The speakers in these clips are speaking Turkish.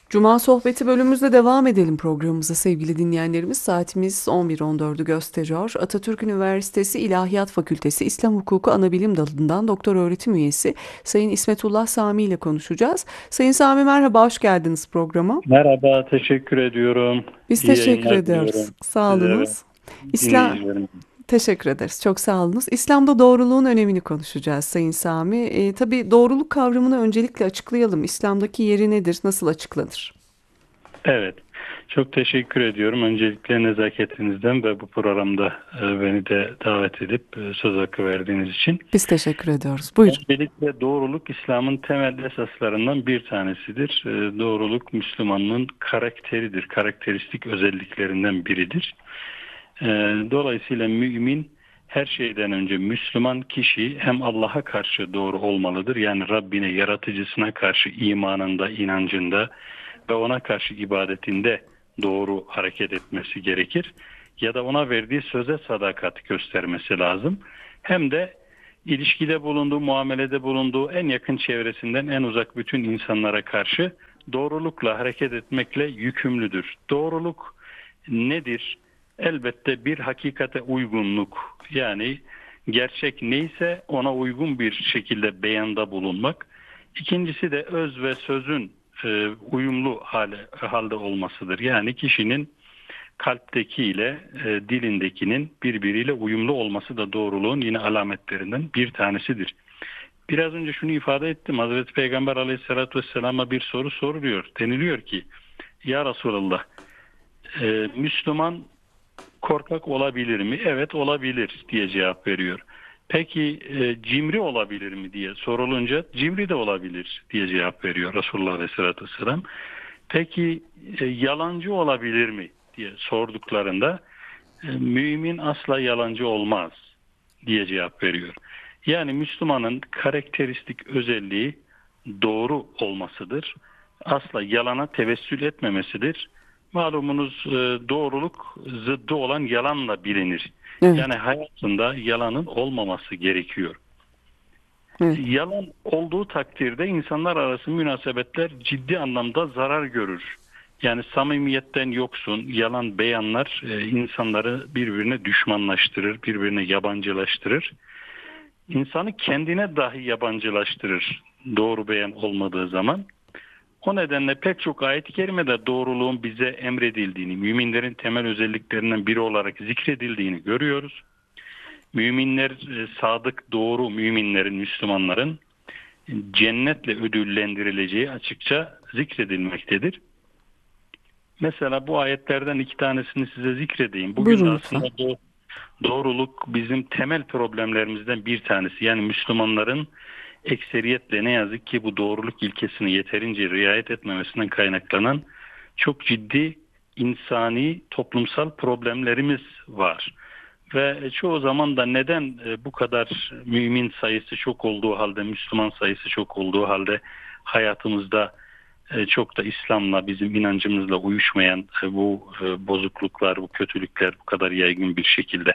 Cuma sohbeti bölümümüzde devam edelim programımıza sevgili dinleyenlerimiz. Saatimiz 11.14'ü gösteriyor. Atatürk Üniversitesi İlahiyat Fakültesi İslam Hukuku Anabilim Dalı'ndan doktor öğretim üyesi Sayın İsmetullah Sami ile konuşacağız. Sayın Sami merhaba, hoş geldiniz programa. Merhaba, teşekkür ediyorum. Biz İyi teşekkür yayınlar ediyoruz. diliyorum Sağ size ve olunuz. İslam dinleyicilerime. Teşekkür ederiz. Çok sağ olunuz. İslam'da doğruluğun önemini konuşacağız Sayın Sami. Tabii doğruluk kavramını öncelikle açıklayalım. İslam'daki yeri nedir? Nasıl açıklanır? Evet, çok teşekkür ediyorum. Öncelikle nezaketinizden ve bu programda beni de davet edip söz hakkı verdiğiniz için. Biz teşekkür ediyoruz. Buyurun. Öncelikle doğruluk İslam'ın temel esaslarından bir tanesidir. Doğruluk Müslümanlığın karakteridir, karakteristik özelliklerinden biridir. Ee, Dolayısıyla mümin her şeyden önce Müslüman kişi hem Allah'a karşı doğru olmalıdır. Yani Rabbine, yaratıcısına karşı imanında, inancında ve ona karşı ibadetinde doğru hareket etmesi gerekir. Ya da ona verdiği söze sadakat göstermesi lazım. Hem de ilişkide bulunduğu, muamelede bulunduğu en yakın çevresinden en uzak bütün insanlara karşı doğrulukla hareket etmekle yükümlüdür. Doğruluk nedir? Elbette bir hakikate uygunluk, yani gerçek neyse ona uygun bir şekilde beyanda bulunmak. İkincisi de öz ve sözün uyumlu halde olmasıdır. Yani kişinin kalptekiyle dilindekinin birbiriyle uyumlu olması da doğruluğun yine alametlerinden bir tanesidir. Biraz önce şunu ifade ettim. Hazreti Peygamber Aleyhisselatü Vesselam'a bir soru soruluyor. Deniliyor ki, ya Resulallah, Müslüman korkak olabilir mi? Evet, olabilir diye cevap veriyor. Peki cimri olabilir mi diye sorulunca cimri de olabilir diye cevap veriyor Resulullah Aleyhisselatü Vesselam. Peki yalancı olabilir mi diye sorduklarında mümin asla yalancı olmaz diye cevap veriyor. Yani Müslümanın karakteristik özelliği doğru olmasıdır. Asla yalana tevessül etmemesidir. Malumunuz doğruluk zıddı olan yalanla bilinir. Evet, Yani hayatında yalanın olmaması gerekiyor. evet. Yalan olduğu takdirde insanlar arası münasebetler ciddi anlamda zarar görür. Yani samimiyetten yoksun, yalan beyanlar insanları birbirine düşmanlaştırır, birbirine yabancılaştırır. İnsanı kendine dahi yabancılaştırır doğru beyan olmadığı zaman. O nedenle pek çok ayet-i kerimede doğruluğun bize emredildiğini, müminlerin temel özelliklerinden biri olarak zikredildiğini görüyoruz. Müminler, sadık, doğru müminlerin, Müslümanların cennetle ödüllendirileceği açıkça zikredilmektedir. Mesela bu ayetlerden iki tanesini size zikredeyim. Bugün de Buyurun aslında lütfen. doğruluk bizim temel problemlerimizden bir tanesi. Yani Müslümanların ekseriyetle ne yazık ki bu doğruluk ilkesini yeterince riayet etmemesinden kaynaklanan çok ciddi insani, toplumsal problemlerimiz var. Ve çoğu zaman da neden bu kadar mümin sayısı çok olduğu halde, Müslüman sayısı çok olduğu halde hayatımızda çok da İslam'la, bizim inancımızla uyuşmayan bu bozukluklar, bu kötülükler bu kadar yaygın bir şekilde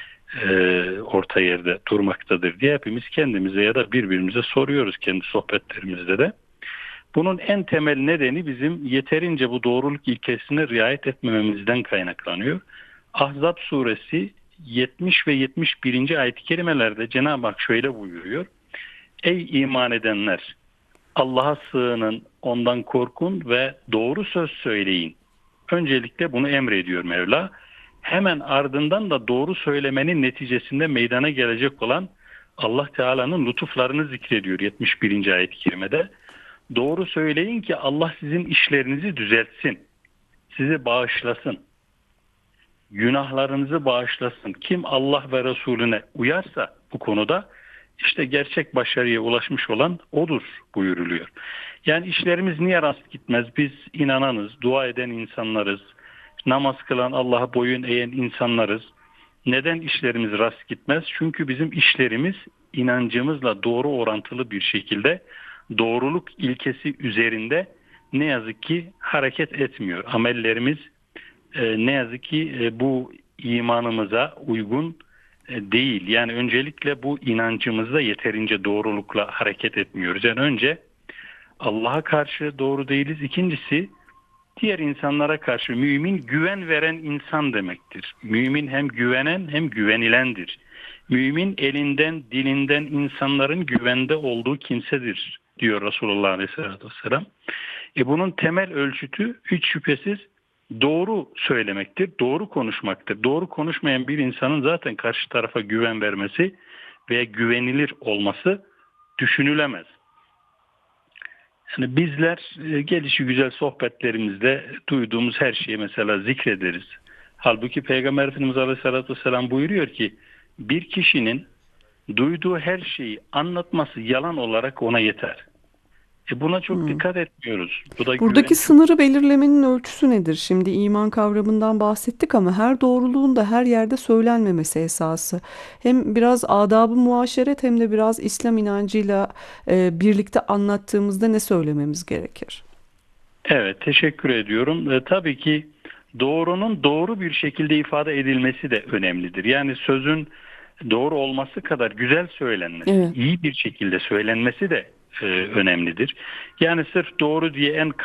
orta yerde durmaktadır diye hepimiz kendimize ya da birbirimize soruyoruz kendi sohbetlerimizde de. Bunun en temel nedeni bizim yeterince bu doğruluk ilkesine riayet etmememizden kaynaklanıyor. Ahzab suresi 70 ve 71. ayet-i kerimelerde Cenab-ı Hak şöyle buyuruyor. Ey iman edenler! Allah'a sığının, ondan korkun ve doğru söz söyleyin. Öncelikle bunu emrediyor Mevla. Hemen ardından da doğru söylemenin neticesinde meydana gelecek olan Allah Teala'nın lütuflarını zikrediyor 71. ayet-i kerimede. Doğru söyleyin ki Allah sizin işlerinizi düzeltsin, sizi bağışlasın, günahlarınızı bağışlasın. Kim Allah ve Resulüne uyarsa bu konuda işte gerçek başarıya ulaşmış olan odur buyuruluyor. Yani işlerimiz niye rast gitmez? Biz inananız, dua eden insanlarız, namaz kılan, Allah'a boyun eğen insanlarız. Neden işlerimiz rast gitmez? Çünkü bizim işlerimiz inancımızla doğru orantılı bir şekilde doğruluk ilkesi üzerinde ne yazık ki hareket etmiyor. Amellerimiz ne yazık ki bu imanımıza uygun değil. Yani öncelikle bu inancımızda yeterince doğrulukla hareket etmiyoruz. Yani önce Allah'a karşı doğru değiliz. İkincisi diğer insanlara karşı mümin güven veren insan demektir. Mümin hem güvenen hem güvenilendir. Mümin elinden, dilinden insanların güvende olduğu kimsedir diyor Resulullah Aleyhisselatü Vesselam. Bunun temel ölçütü hiç şüphesiz doğru söylemektir, doğru konuşmaktır. Doğru konuşmayan bir insanın zaten karşı tarafa güven vermesi veya güvenilir olması düşünülemez. Yani bizler gelişi güzel sohbetlerimizde duyduğumuz her şeyi mesela zikrederiz. Halbuki Peygamber Efendimiz Aleyhisselatü Vesselam buyuruyor ki bir kişinin duyduğu her şeyi anlatması yalan olarak ona yeter. Buna çok dikkat etmiyoruz. Bu da Buradaki güven. sınırı belirlemenin ölçüsü nedir? Şimdi iman kavramından bahsettik ama her doğruluğun da her yerde söylenmemesi esası. Hem biraz adab-ı muaşeret hem de biraz İslam inancıyla birlikte anlattığımızda ne söylememiz gerekir? Evet, teşekkür ediyorum. Tabii ki doğrunun doğru bir şekilde ifade edilmesi de önemlidir. Yani sözün doğru olması kadar güzel söylenmesi, Evet. iyi bir şekilde söylenmesi de önemlidir. Yani sırf doğru diye en